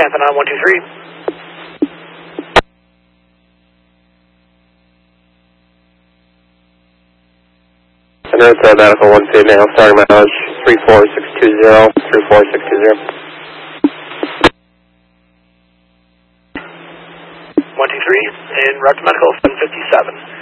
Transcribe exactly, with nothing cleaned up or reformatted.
Panther nine one two three. Center to Medical one two now, starting mileage three four six two zero, three four six two zero. one two three, in route to Medical seven fifty-seven.